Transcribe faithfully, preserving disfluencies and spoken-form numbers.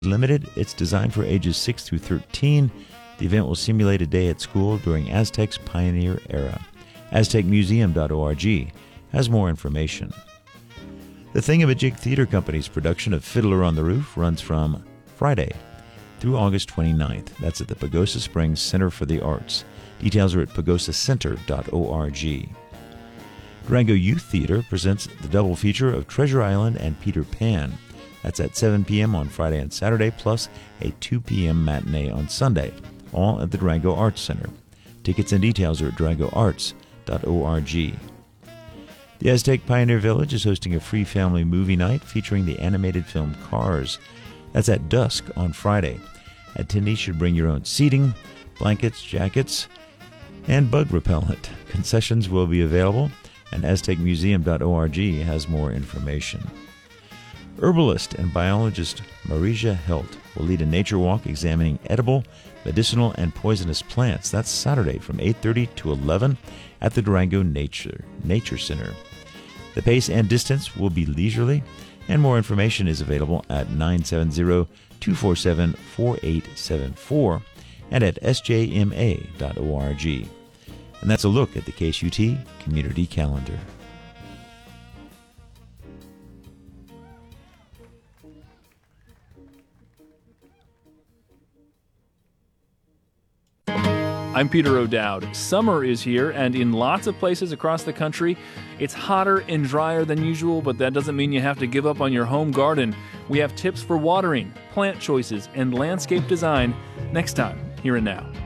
Limited. It's designed for ages six through thirteen. The event will simulate a day at school during Aztec's pioneer era. Aztec Museum dot org has more information. The Thingamajig Theater Company's production of Fiddler on the Roof runs from Friday through August twenty-ninth. That's at the Pagosa Springs Center for the Arts. Details are at pagosa center dot org. Durango Youth Theater presents the double feature of Treasure Island and Peter Pan. That's at seven p.m. on Friday and Saturday, plus a two p.m. matinee on Sunday, all at the Durango Arts Center. Tickets and details are at durango arts dot org. The Aztec Pioneer Village is hosting a free family movie night featuring the animated film Cars. That's at dusk on Friday. Attendees should bring your own seating, blankets, jackets, and bug repellent. Concessions will be available, and aztec museum dot org has more information. Herbalist and biologist Marija Helt will lead a nature walk examining edible, medicinal, and poisonous plants. That's Saturday from eight thirty to eleven at the Durango Nature, Nature Center. The pace and distance will be leisurely, and more information is available at nine seven zero, two four seven, four eight seven four and at s j m a dot org. And that's a look at the K S U T Community Calendar. I'm Peter O'Dowd. Summer is here, and in lots of places across the country, it's hotter and drier than usual, but that doesn't mean you have to give up on your home garden. We have tips for watering, plant choices, and landscape design next time, here and now.